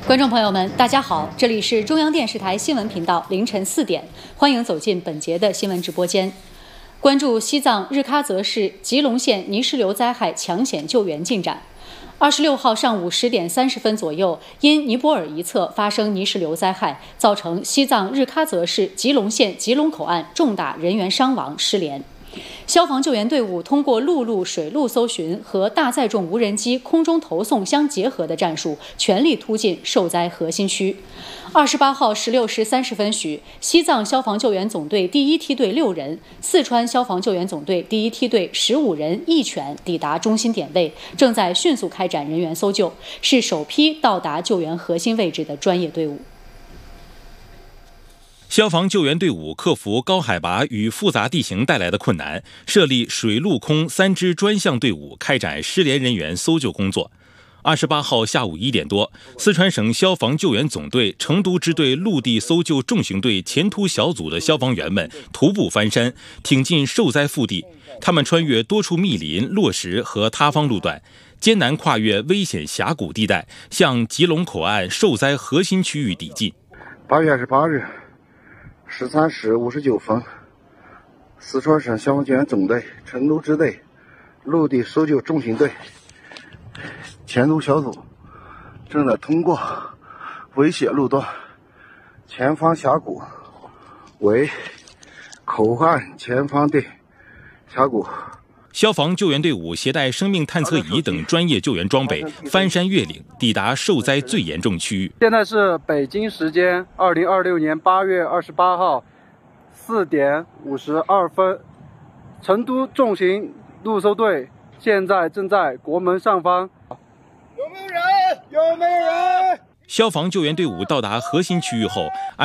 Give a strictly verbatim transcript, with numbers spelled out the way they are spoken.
观众朋友们，大家好，这里是中央电视台新闻频道，凌晨四点，欢迎走进本节的新闻直播间。关注西藏日喀则市吉隆县泥石流灾害抢险救援进展。二十六号上午十点三十分左右，因尼泊尔一侧发生泥石流灾害，造成西藏日喀则市吉隆县吉隆口岸重大人员伤亡失联。消防救援队伍通过陆路、水路搜寻和大载重无人机空中投送相结合的战术，全力突进受灾核心区。二十八号十六时三十分许，西藏消防救援总队第一梯队六人、四川消防救援总队第一梯队十五人一犬抵达中心点位，正在迅速开展人员搜救，是首批到达救援核心位置的专业队伍。 消防救援队伍克服高海拔与复杂地形带来的困难，设立水陆空三支专项队伍，开展失联人员搜救工作。二十八号下午一点多，四川省消防救援总队成都支队陆地搜救重型队前突小组的消防员们徒步翻山，挺进受灾腹地。他们穿越多处密林、落石和塌方路段，艰难跨越危险峡谷地带，向吉隆口岸受灾核心区域抵近。 八月二十八日十三时五十九分，四川省消防救援总队成都支队陆地搜救重型队前突小组正在通过危险路段前方峡谷为口岸前方的峡谷。 消防救援队伍携带生命探测仪等专业救援装备，翻山越岭，抵达受灾最严重区域。 现在是北京时间二零二六年八月二十八号四点五十二分，成都重型陆搜队现在正在国门上方。 有没有人？有没有人？ 消防救援队伍到达核心区域后，